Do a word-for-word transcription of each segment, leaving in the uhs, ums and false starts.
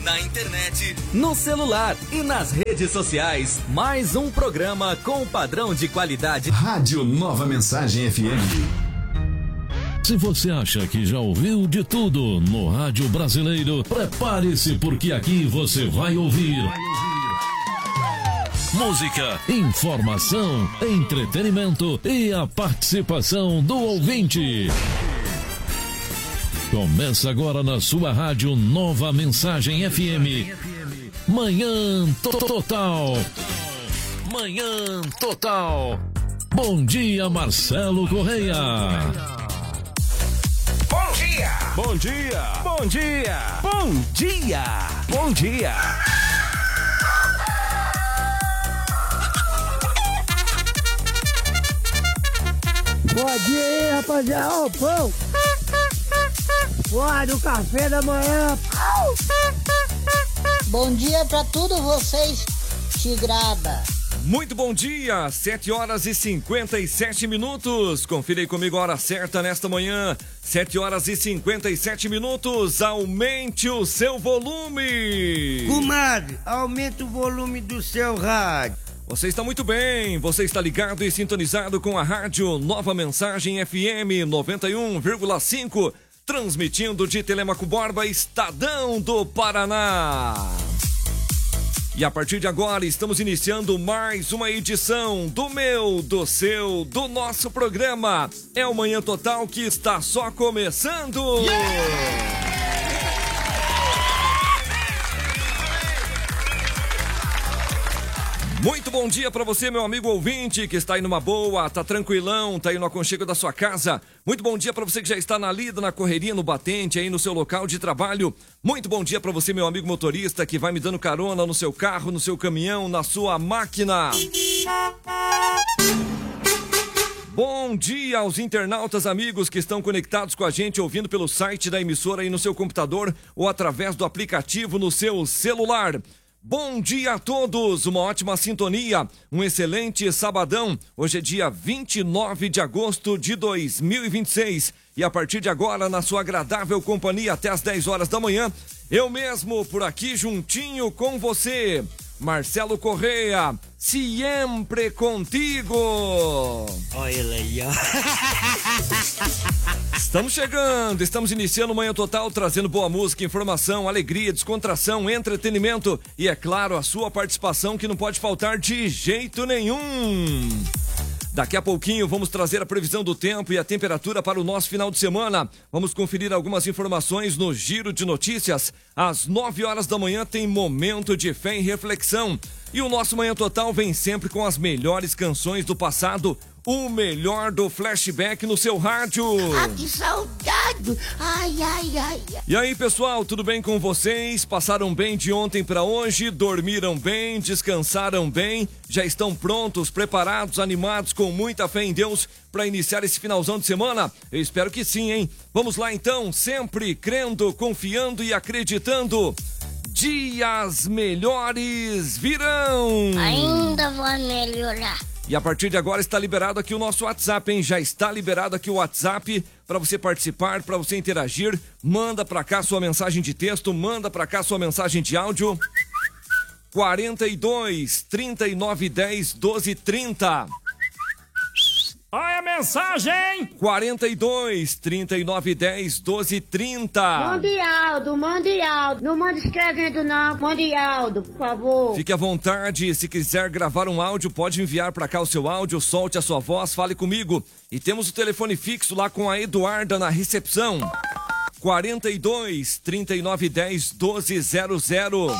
na internet, no celular e nas redes sociais. Mais um programa com padrão de qualidade. Rádio Nova Mensagem F M. Se você acha que já ouviu de tudo no rádio brasileiro, prepare-se porque aqui você vai ouvir música, informação, entretenimento e a participação do ouvinte. Começa agora na sua rádio Nova Mensagem F M. Manhã Total. Manhã Total. Bom dia, Marcelo Correia. Bom dia! Bom dia! Bom dia! Bom dia! Bom dia! Bom dia aí, rapaziada. Ó, o pão. Bora do café da manhã. Bom dia pra todos vocês, tigrada. Muito bom dia, sete horas e cinquenta e sete minutos. Confira aí comigo a hora certa nesta manhã. sete horas e cinquenta e sete minutos. Aumente o seu volume. Comadre, aumente o volume do seu rádio. Você está muito bem, você está ligado e sintonizado com a rádio Nova Mensagem F M noventa e um vírgula cinco, transmitindo de Telêmaco Borba, Estadão do Paraná. E a partir de agora estamos iniciando mais uma edição do meu, do seu, do nosso programa. É o Manhã Total que está só começando. Yeah! Muito bom dia para você, meu amigo ouvinte, que está aí numa boa, tá tranquilão, tá aí no aconchego da sua casa. Muito bom dia para você que já está na lida, na correria, no batente, aí no seu local de trabalho. Muito bom dia para você, meu amigo motorista, que vai me dando carona no seu carro, no seu caminhão, na sua máquina. Bom dia aos internautas amigos que estão conectados com a gente, ouvindo pelo site da emissora aí no seu computador ou através do aplicativo no seu celular. Bom dia a todos, uma ótima sintonia, um excelente sabadão. Hoje é dia vinte e nove de agosto de dois mil e vinte e seis e a partir de agora, na sua agradável companhia até as dez horas da manhã, eu mesmo por aqui juntinho com você, Marcelo Correia, sempre contigo. Olha ele aí, ó. Estamos chegando, estamos iniciando o Manhã Total, trazendo boa música, informação, alegria, descontração, entretenimento e, é claro, a sua participação que não pode faltar de jeito nenhum. Daqui a pouquinho vamos trazer a previsão do tempo e a temperatura para o nosso final de semana. Vamos conferir algumas informações no Giro de Notícias. Às nove horas da manhã tem Momento de Fé e Reflexão. E o nosso Manhã Total vem sempre com as melhores canções do passado, o melhor do flashback no seu rádio. Ah, que saudade! Ai, ai, ai. E aí, pessoal, tudo bem com vocês? Passaram bem de ontem para hoje? Dormiram bem? Descansaram bem? Já estão prontos, preparados, animados, com muita fé em Deus para iniciar esse finalzão de semana? Eu espero que sim, hein? Vamos lá então, sempre crendo, confiando e acreditando. Dias melhores virão! Ainda vai melhorar. E a partir de agora está liberado aqui o nosso WhatsApp, hein? Já está liberado aqui o WhatsApp para você participar, para você interagir. Manda para cá sua mensagem de texto, manda para cá sua mensagem de áudio. quarenta e dois, trinta e nove, dez, doze, trinta. Olha a mensagem! quarenta e dois, trinta e nove, dez, doze, trinta. Mande Aldo, mande Aldo. Não mande escrevendo não, mande Aldo, por favor. Fique à vontade, se quiser gravar um áudio, pode enviar para cá o seu áudio, solte a sua voz, fale comigo. E temos o telefone fixo lá com a Eduarda na recepção. quarenta e dois, trinta e nove, dez, doze, zero zero.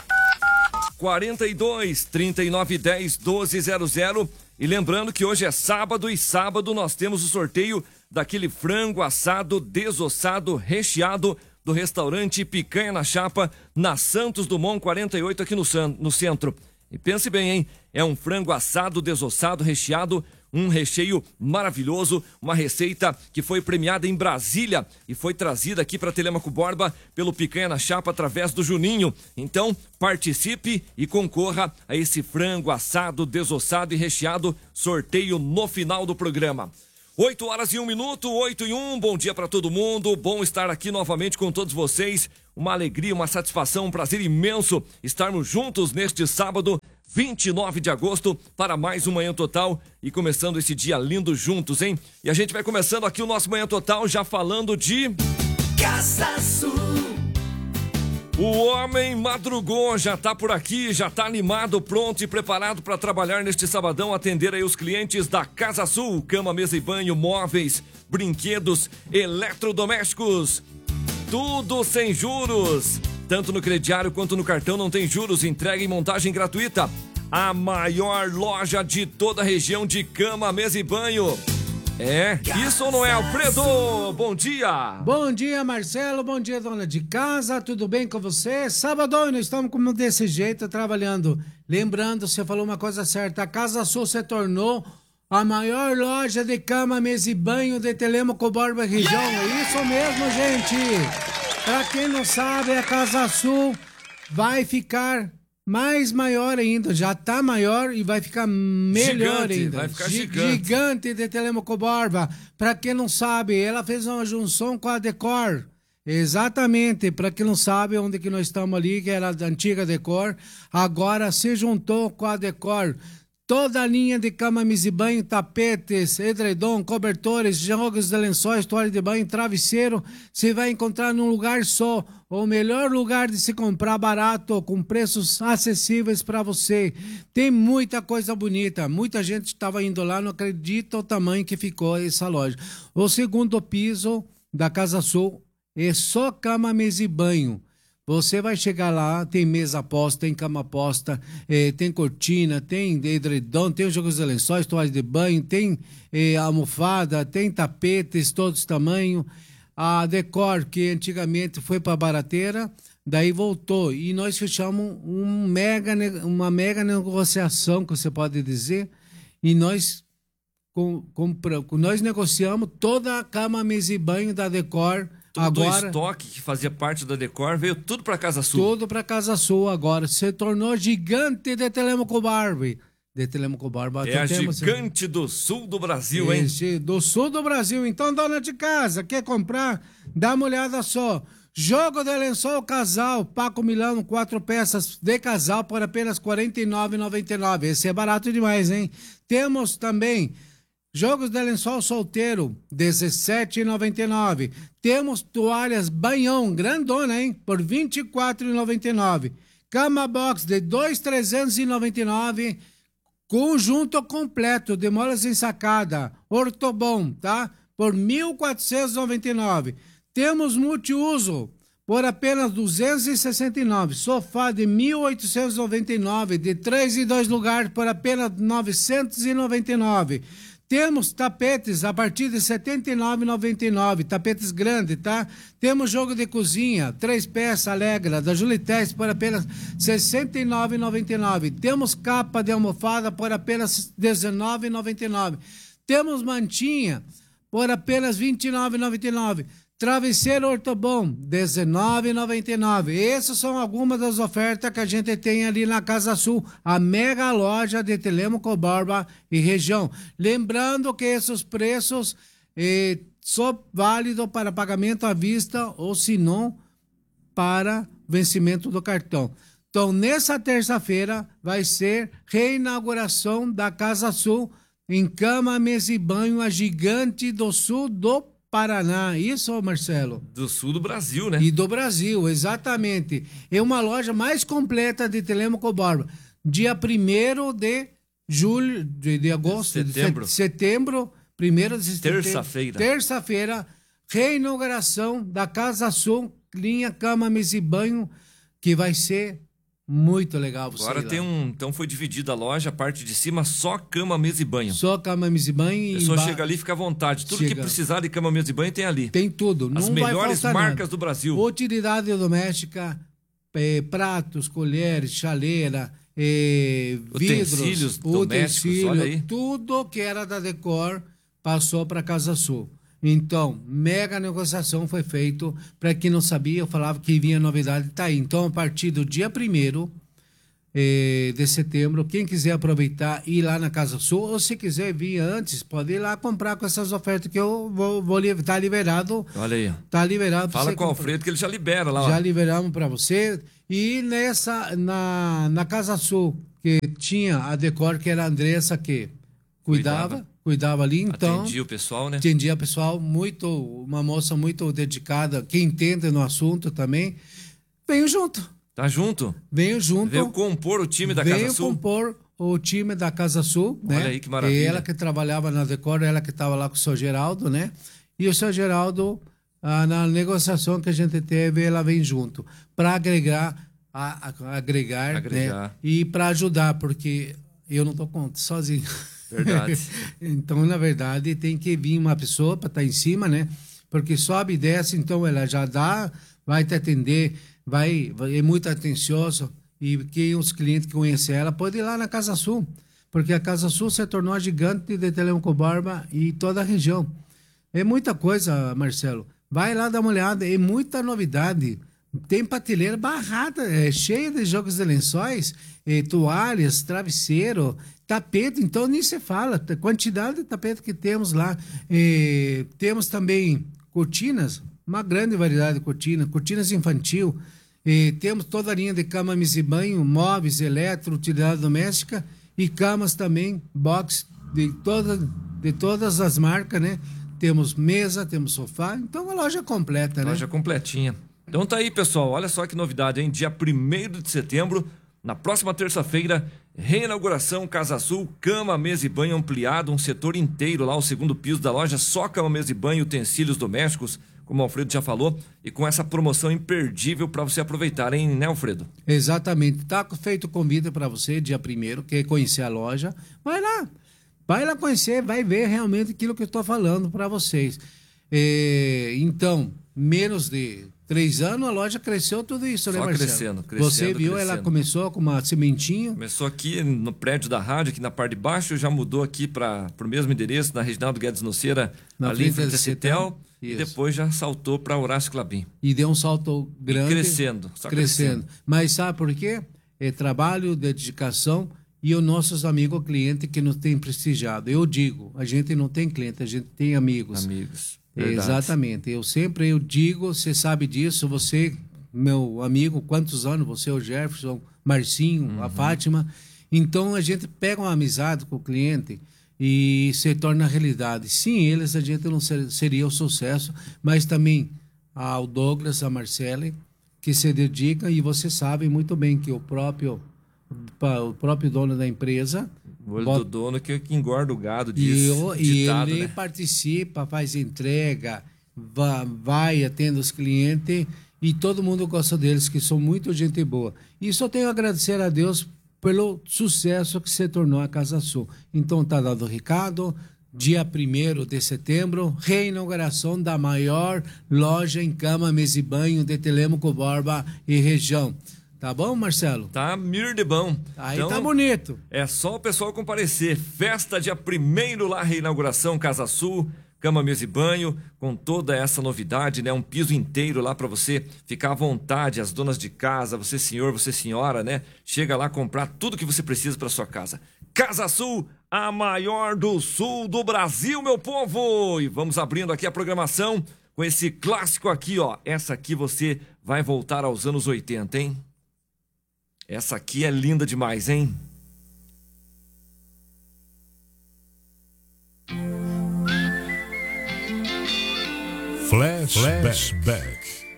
quarenta e dois, trinta e nove, dez, doze, zero zero. E lembrando que hoje é sábado e sábado nós temos o sorteio daquele frango assado desossado recheado do restaurante Picanha na Chapa, na Santos Dumont quarenta e oito aqui no, no centro. E pense bem, hein? É um frango assado desossado recheado, um recheio maravilhoso, uma receita que foi premiada em Brasília e foi trazida aqui para Telêmaco Borba pelo Picanha na Chapa através do Juninho. Então, participe e concorra a esse frango assado, desossado e recheado, sorteio no final do programa. oito horas e um minuto, oito e um, bom dia para todo mundo, bom estar aqui novamente com todos vocês. uma alegria, uma satisfação, um prazer imenso estarmos juntos neste sábado, vinte e nove de agosto, para mais um Manhã Total e começando esse dia lindo juntos, hein? E a gente vai começando aqui o nosso Manhã Total já falando de... Casa Sul. O homem madrugou, já tá por aqui, já tá animado, pronto e preparado para trabalhar neste sabadão, atender aí os clientes da Casa Sul, cama, mesa e banho, móveis, brinquedos, eletrodomésticos, tudo sem juros. Tanto no crediário quanto no cartão não tem juros, entrega e montagem gratuita. A maior loja de toda a região de cama, mesa e banho. É, isso ou não é, Alfredo? Bom dia! Bom dia, Marcelo, bom dia, dona de casa, tudo bem com você? Sábado, nós estamos como desse jeito, trabalhando. Lembrando, você falou uma coisa certa, a Casa Sul se tornou a maior loja de cama, mesa e banho de Telêmaco Borba região. É isso mesmo, gente! Pra quem não sabe, a Casa Sul vai ficar mais maior ainda, já tá maior e vai ficar melhor gigante, ainda. Vai ficar G- gigante. Gigante de Telêmaco Borba. Pra quem não sabe, ela fez uma junção com a Decor. Exatamente, pra quem não sabe onde que nós estamos ali, que era da antiga Decor, agora se juntou com a Decor. Toda a linha de cama, mesa e banho, tapetes, edredom, cobertores, jogos de lençóis, toalha de banho, travesseiro, você vai encontrar num lugar só. O melhor lugar de se comprar barato, com preços acessíveis para você. Tem muita coisa bonita. Muita gente estava indo lá, não acredita o tamanho que ficou essa loja. O segundo piso da Casa Sul é só cama, mesa e banho. Você vai chegar lá, tem mesa posta, tem cama posta, eh, tem cortina, tem edredom, tem jogos de lençóis, toalha de banho, tem eh, almofada, tem tapetes, todos os tamanhos. A Decor, que antigamente foi para Barateira, daí voltou. E nós fechamos um mega, uma mega negociação, que você pode dizer, e nós, com, compramos, nós negociamos toda a cama, mesa e banho da Decor. Todo agora, o estoque que fazia parte da Decor veio tudo para Casa Sul. Tudo para Casa Sul agora. Se tornou gigante de Telêmaco Borba. De Telêmaco Borba. É a temos, gigante do sul do Brasil, hein? Esse, do sul do Brasil. Então, dona de casa, quer comprar? Dá uma olhada só. Jogo de lençol casal, Paco Milano, quatro peças de casal por apenas quarenta e nove reais e noventa e nove centavos. Esse é barato demais, hein? Temos também jogos de lençol solteiro, dezessete reais e noventa e nove centavos. Temos toalhas banhão, grandona, hein? Por vinte e quatro reais e noventa e nove centavos. Cama box de dois mil trezentos e noventa e nove reais. Conjunto completo de molas ensacada, ortobom, tá? Por mil quatrocentos e noventa e nove reais. Temos multiuso por apenas duzentos e sessenta e nove reais. Sofá de mil oitocentos e noventa e nove reais, de três e dois lugares por apenas novecentos e noventa e nove reais. Temos tapetes a partir de setenta e nove reais e noventa e nove centavos, tapetes grandes, tá? Temos jogo de cozinha, três peças Alegra, da Julitex, por apenas sessenta e nove reais e noventa e nove centavos. Temos capa de almofada por apenas dezenove reais e noventa e nove centavos. Temos mantinha por apenas vinte e nove reais e noventa e nove centavos. Travesseiro Ortobom, dezenove reais e noventa e nove centavos. Essas são algumas das ofertas que a gente tem ali na Casa Sul, a mega loja de Telêmaco Borba e região. Lembrando que esses preços eh, só válido para pagamento à vista ou, se não, para vencimento do cartão. Então, nessa terça-feira vai ser reinauguração da Casa Sul em cama, mesa e banho, a gigante do sul do Paraná. Isso, Marcelo? Do sul do Brasil, né? E do Brasil, exatamente. É uma loja mais completa de Telêmaco Borba. Dia primeiro de julho, de, de agosto, setembro. de setembro, primeiro de setembro. Terça-feira. Terça-feira, reinauguração da Casa Sul, linha cama, mesa e banho, que vai ser muito legal você Agora ir lá. tem um... Então foi dividida a loja, a parte de cima, só cama, mesa e banho. Só cama, mesa e banho. A pessoa emba... chega ali e fica à vontade. Tudo Chega. que precisar de cama, mesa e banho tem ali. Tem tudo. As Não vai melhores faltar marcas nada. do Brasil. Utilidade doméstica, eh, pratos, colheres, chaleira, eh, vidros, Utensílios domésticos, olha aí. tudo que era da Decor passou para Casa Sul. Então, mega negociação foi feito. Para quem não sabia, eu falava que vinha novidade, tá aí. Então, a partir do dia primeiro, eh, de setembro. Quem quiser aproveitar e ir lá na Casa Sul, ou se quiser vir antes, pode ir lá comprar com essas ofertas que eu vou, vou tá liberado. Olha aí. Tá liberado. Fala com o Alfredo que ele já libera lá. Já ó. liberamos para você. E nessa, na, na Casa Sul, que tinha a Decor, que era a Andressa que cuidava, cuidava, cuidava ali, então... Atendia o pessoal, né? Atendia o pessoal, muito, uma moça muito dedicada, que entende no assunto também. Venho junto. Tá junto? Venho junto. Veio compor o time da Casa Venho Sul? compor o time da Casa Sul, né? Olha aí que maravilha. E ela que trabalhava na Decor, ela que estava lá com o seu Geraldo, né? E o seu Geraldo, ah, na negociação que a gente teve, ela vem junto. Para agregar, a, a, agregar, agregar. Né? E para ajudar, porque eu não dou conta, sozinho. Verdade. Então, na verdade, tem que vir uma pessoa para estar tá em cima, né? Porque sobe e desce, então ela já dá, vai te atender, vai, vai é muito atencioso. E quem os clientes que conhecem ela pode ir lá na Casa Sul, porque a Casa Sul se tornou a gigante de Telemaco Borba e toda a região. É muita coisa, Marcelo. Vai lá dar uma olhada, é muita novidade. Tem prateleira barrada, é cheia de jogos de lençóis, é, toalhas, travesseiro, tapete, então nem se fala. A quantidade de tapete que temos lá. É, temos também cortinas, uma grande variedade de cortinas, cortinas infantil. É, temos toda a linha de cama, mesa e banho, móveis, eletro, utilidade doméstica e camas também, box de, toda, de todas as marcas, né? Temos mesa, temos sofá, então a loja completa, né? Loja completinha. Então tá aí, pessoal, olha só que novidade, hein? Dia primeiro de setembro, na próxima terça-feira, reinauguração Casa Sul, cama, mesa e banho ampliado, um setor inteiro lá, o segundo piso da loja, só cama, mesa e banho, utensílios domésticos, como o Alfredo já falou, e com essa promoção imperdível para você aproveitar, hein, né, Alfredo? Exatamente. Tá feito o convite para você, dia primeiro, quer conhecer a loja, vai lá. Vai lá conhecer, vai ver realmente aquilo que eu estou falando para vocês. É, então, menos de três anos, a loja cresceu tudo isso, Só né, Marcelo? crescendo, crescendo, Você viu, crescendo. Ela começou com uma sementinha. Começou aqui no prédio da rádio, aqui na parte de baixo, já mudou aqui para o mesmo endereço, na Reginaldo Guedes Noceira, na ali em frente a Citel, e depois já saltou para Horácio Clabim. E deu um salto grande. E crescendo, só crescendo. crescendo. Mas sabe por quê? É trabalho, dedicação e os nossos amigos clientes que nos têm prestigiado. Eu digo, a gente não tem cliente, a gente tem amigos. Amigos. Verdade. Exatamente. Eu sempre eu digo, você sabe disso, você, meu amigo, quantos anos, você, o Jefferson, Marcinho, uhum. a Fátima. Então a gente pega uma amizade com o cliente e se torna realidade. Sem eles a gente não ser, seria o sucesso, mas também ao Douglas, a Marcele, que se dedica, e você sabe muito bem que o próprio, o próprio dono da empresa... O olho bota... do dono que, que engorda o gado disso. E, eu, ditado, e ele né? participa, faz entrega, vai, vai, atende os clientes e todo mundo gosta deles, que são muito gente boa. E só tenho a agradecer a Deus pelo sucesso que se tornou a Casa Sul. Então tá dado o recado, dia primeiro de setembro, reinauguração da maior loja em cama, mesa e banho de Telemaco Borba e região. Tá bom, Marcelo? Tá mir de bom. Aí então, tá bonito. É só o pessoal comparecer. Festa dia primeiro lá, reinauguração Casa Sul, cama, mesa e banho, com toda essa novidade, né? Um piso inteiro lá para você ficar à vontade, as donas de casa, você senhor, você senhora, né? Chega lá comprar tudo que você precisa para sua casa. Casa Sul, a maior do sul do Brasil, meu povo! E vamos abrindo aqui a programação com esse clássico aqui, ó. Essa aqui você vai voltar aos anos oitenta, hein? Essa aqui é linda demais, hein? Flashback. Flashback.